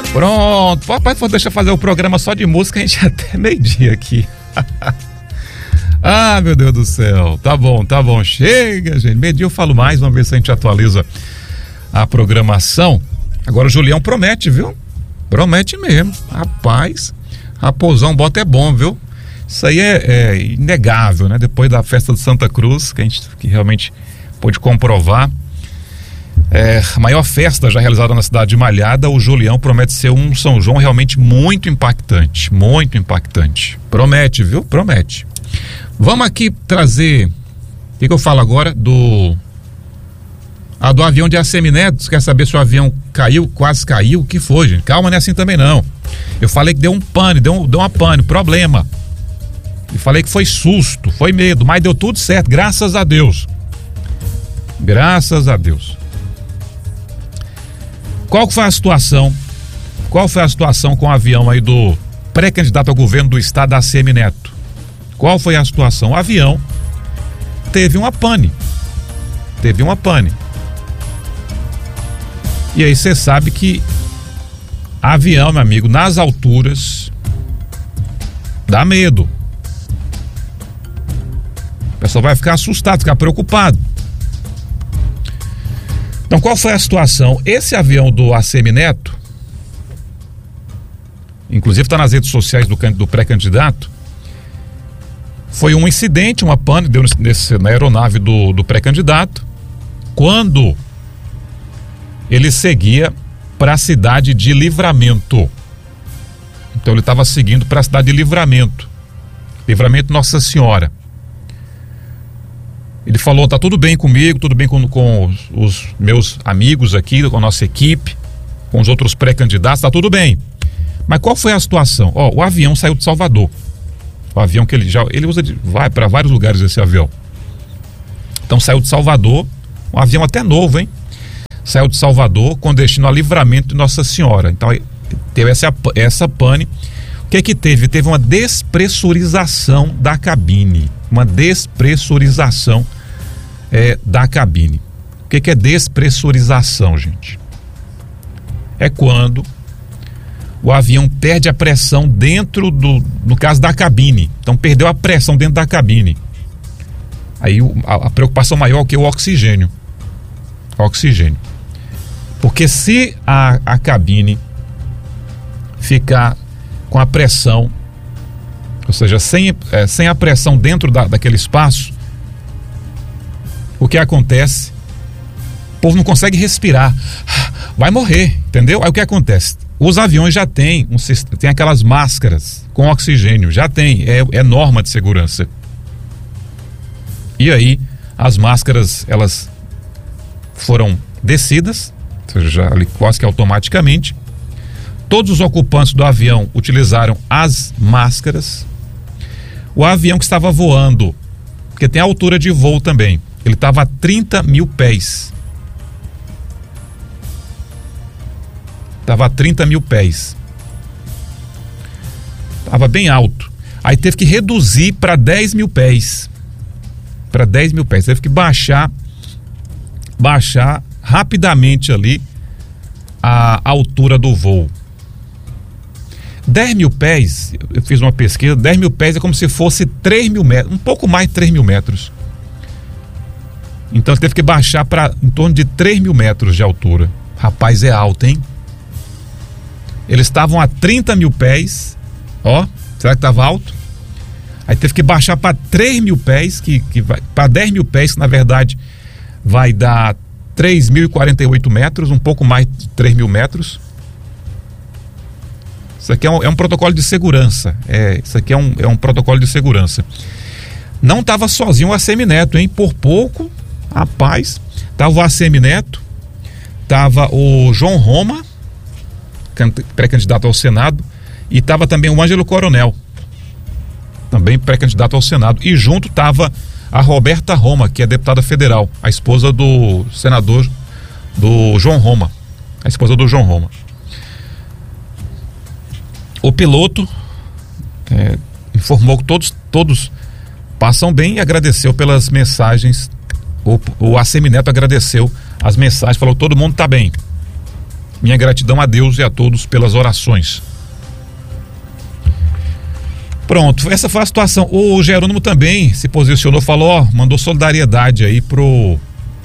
Pronto, papai, deixa eu fazer o programa só de música, a gente até meio-dia aqui. Ah, meu Deus do céu, tá bom, chega, gente, meio-dia eu falo mais, vamos ver se a gente atualiza a programação. Agora o Julião promete, viu? Promete mesmo, rapaz, Raposão Bota é bom, viu? Isso aí é inegável, né? Depois da festa de Santa Cruz, que realmente pôde comprovar, a maior festa já realizada na cidade de Malhada, o Julião promete ser um São João realmente muito impactante, promete, viu? Promete. Vamos aqui trazer, o que eu falo agora? Do avião de Assemineto. Quer saber se o avião caiu, quase caiu? O que foi, gente? Calma, não é assim também não. Eu falei que deu um pane, deu uma pane, problema. E falei que foi susto, foi medo, mas deu tudo certo, graças a Deus. Graças a Deus. Qual foi a situação com o avião aí do pré-candidato ao governo do estado, Assemineto? Qual foi a situação? O avião teve uma pane. E aí você sabe que avião, meu amigo, nas alturas dá medo. O pessoal vai ficar assustado, ficar preocupado. Então, qual foi a situação? Esse avião do Assemineto, inclusive está nas redes sociais do pré-candidato, foi um incidente, uma pane, deu na aeronave do pré-candidato, quando ele seguia para a cidade de Livramento. Então ele estava seguindo para a cidade de Livramento Nossa Senhora. Ele falou, tá tudo bem comigo, tudo bem com os meus amigos aqui, com a nossa equipe, com os outros pré-candidatos, tá tudo bem. Mas qual foi a situação? O avião saiu de Salvador. O avião que ele usa, vai para vários lugares esse avião. Então saiu de Salvador, um avião até novo, hein? Saiu de Salvador com destino a Livramento de Nossa Senhora. Então teve essa pane. O que teve? Teve uma despressurização da cabine. Da cabine. O que é despressurização, gente? É quando o avião perde a pressão dentro no caso da cabine. Então perdeu a pressão dentro da cabine. Aí a preocupação maior é o que? O oxigênio. Porque se a cabine ficar com a pressão, ou seja, sem a pressão dentro daquele espaço, o que acontece? O povo não consegue respirar, vai morrer, entendeu? Aí o que acontece? Os aviões já tem aquelas máscaras com oxigênio, já tem, é norma de segurança. E aí as máscaras, elas foram descidas, ou seja, ali quase que automaticamente. Todos os ocupantes do avião utilizaram as máscaras. O avião que estava voando, porque tem a altura de voo também, ele estava a 30 mil pés. Estava bem alto. Aí teve que reduzir para 10 mil pés. Teve que baixar rapidamente ali a altura do voo. 10 mil pés, eu fiz uma pesquisa, 10 mil pés é como se fosse 3 mil metros, um pouco mais de 3 mil metros. Então ele teve que baixar para em torno de 3 mil metros de altura. Rapaz, é alto, hein? Eles estavam a 30 mil pés, será que estava alto? Aí teve que baixar para 3 mil pés, que vai para 10 mil pés, que na verdade vai dar 3.048 metros, um pouco mais de 3 mil metros. Isso aqui é um protocolo de segurança. Isso aqui é um protocolo de segurança. Não estava sozinho o Assemineto, hein? Por pouco, rapaz, estava o Assemineto, estava o João Roma, pré-candidato ao Senado, e estava também o Ângelo Coronel, também pré-candidato ao Senado. E junto estava a Roberta Roma, que é deputada federal, a esposa do senador do João Roma. O piloto informou que todos passam bem e agradeceu pelas mensagens. O Assemineto agradeceu as mensagens, falou que todo mundo está bem. Minha gratidão a Deus e a todos pelas orações. Pronto, essa foi a situação. O Jerônimo também se posicionou, falou, mandou solidariedade aí pro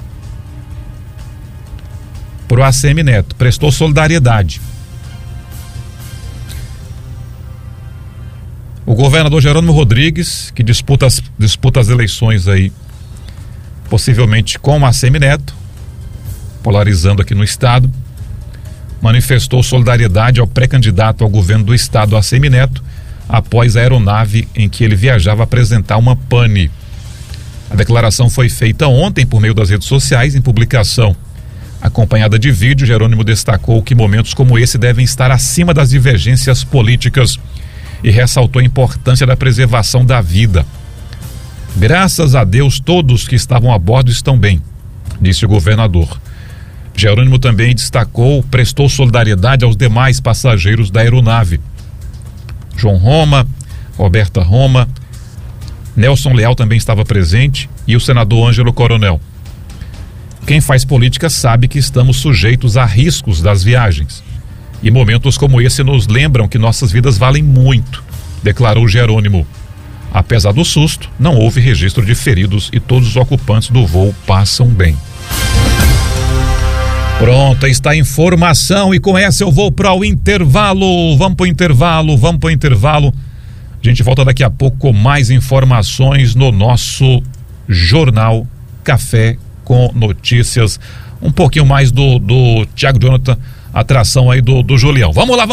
ACM Neto, prestou solidariedade. O governador Jerônimo Rodrigues, que disputa as eleições aí, possivelmente com o ACM Neto, polarizando aqui no estado, manifestou solidariedade ao pré-candidato ao governo do estado, ACM Neto, após a aeronave em que ele viajava apresentar uma pane. A declaração foi feita ontem por meio das redes sociais, em publicação acompanhada de vídeo. Jerônimo destacou que momentos como esse devem estar acima das divergências políticas e ressaltou a importância da preservação da vida. Graças a Deus, todos que estavam a bordo estão bem, disse o governador. Jerônimo também prestou solidariedade aos demais passageiros da aeronave. João Roma, Roberta Roma, Nelson Leal também estava presente e o senador Ângelo Coronel. Quem faz política sabe que estamos sujeitos a riscos das viagens. E momentos como esse nos lembram que nossas vidas valem muito, declarou Jerônimo. Apesar do susto, não houve registro de feridos e todos os ocupantes do voo passam bem. Pronto, está a informação e com essa eu vou para o intervalo. Vamos para o intervalo. A gente volta daqui a pouco com mais informações no nosso Jornal Café com Notícias. Um pouquinho mais do Thiago Jonathan, atração aí do Julião. Vamos lá,